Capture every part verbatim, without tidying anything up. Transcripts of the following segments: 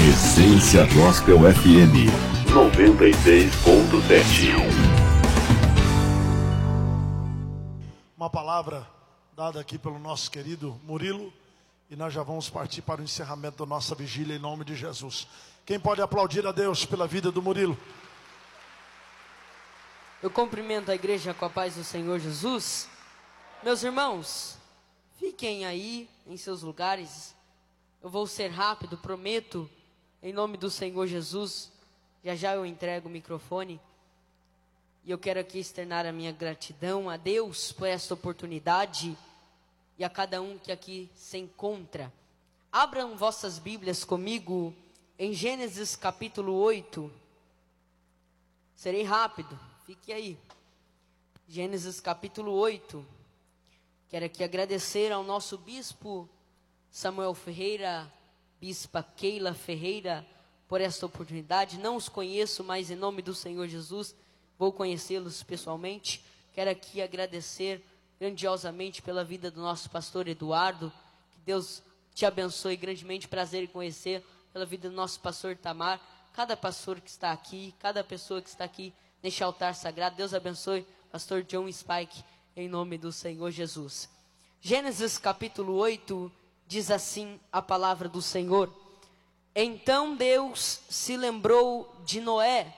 Essência Gospel F M noventa e seis ponto sete. Uma palavra dada aqui pelo nosso querido Murilo, e nós já vamos partir para o encerramento da nossa vigília em nome de Jesus. Quem pode aplaudir a Deus pela vida do Murilo? Eu cumprimento a igreja com a paz do Senhor Jesus. Meus irmãos, fiquem aí em seus lugares. Eu vou ser rápido, prometo, em nome do Senhor Jesus. Já já eu entrego o microfone. E eu quero aqui externar a minha gratidão a Deus por esta oportunidade e a cada um que aqui se encontra. Abram vossas Bíblias comigo em Gênesis capítulo oito. Serei rápido, fique aí. Gênesis capítulo oito. Quero aqui agradecer ao nosso bispo Samuel Ferreira, bispa Keila Ferreira, por esta oportunidade. Não os conheço, mas em nome do Senhor Jesus, vou conhecê-los pessoalmente. Quero aqui agradecer grandiosamente pela vida do nosso pastor Eduardo. Que Deus te abençoe grandemente. Prazer em conhecer pela vida do nosso pastor Tamar. Cada pastor que está aqui, cada pessoa que está aqui neste altar sagrado. Deus abençoe pastor John Spike, em nome do Senhor Jesus. Gênesis capítulo oito, diz assim a palavra do Senhor. Então Deus se lembrou de Noé,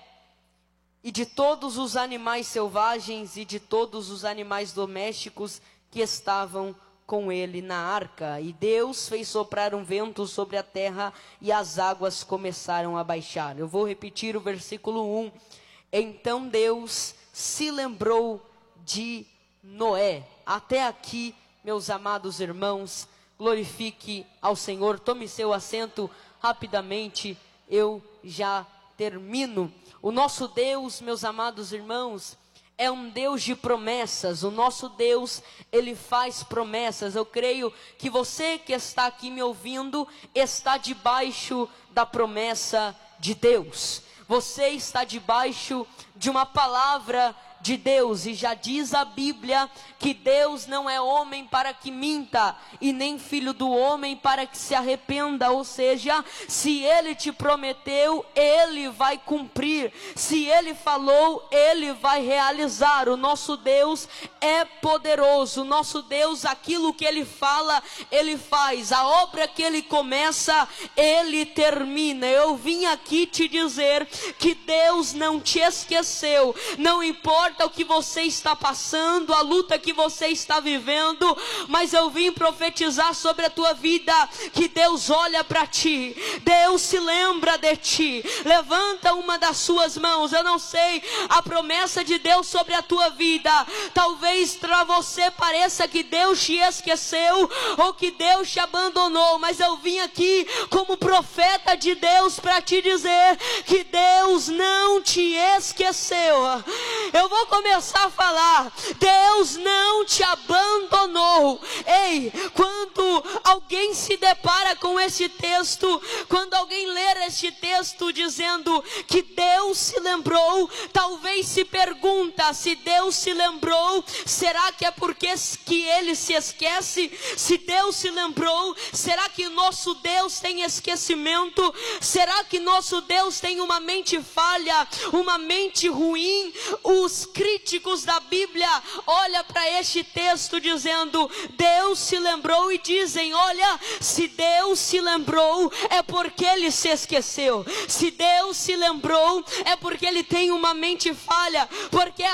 e de todos os animais selvagens e de todos os animais domésticos que estavam com ele na arca. E Deus fez soprar um vento sobre a terra e as águas começaram a baixar. Eu vou repetir o versículo um. Então Deus se lembrou de Noé. Até aqui, meus amados irmãos, glorifique ao Senhor. Tome seu assento rapidamente, eu já termino. O nosso Deus, meus amados irmãos, é um Deus de promessas. O nosso Deus, Ele faz promessas. Eu creio que você que está aqui me ouvindo, está debaixo da promessa de Deus. Você está debaixo de uma palavra de Deus, e já diz a Bíblia que Deus não é homem para que minta, e nem filho do homem para que se arrependa. Ou seja, se Ele te prometeu, Ele vai cumprir. Se Ele falou, Ele vai realizar. O nosso Deus é poderoso. O nosso Deus, aquilo que Ele fala, Ele faz. A obra que Ele começa, Ele termina. Eu vim aqui te dizer que Deus não te esqueceu. Não importa o que você está passando, a luta que você está vivendo, mas eu vim profetizar sobre a tua vida, que Deus olha para ti, Deus se lembra de ti. Levanta uma das suas mãos. Eu não sei a promessa de Deus sobre a tua vida. Talvez para você pareça que Deus te esqueceu, ou que Deus te abandonou, mas eu vim aqui como profeta de Deus para te dizer que Deus não te esqueceu. Eu vou começar a falar, Deus não te abandonou. Ei, quando alguém se depara com esse texto, quando alguém ler este texto dizendo que Deus se lembrou, talvez se pergunta, se Deus se lembrou, será que é porque que Ele se esquece? Se Deus se lembrou, será que nosso Deus tem esquecimento? Será que nosso Deus tem uma mente falha, uma mente ruim? Os críticos da Bíblia olham para este texto dizendo, Deus se lembrou, e dizem, olha, se Deus se lembrou, é porque Ele se esqueceu. Se Deus se lembrou, é porque Ele tem uma mente falha, porque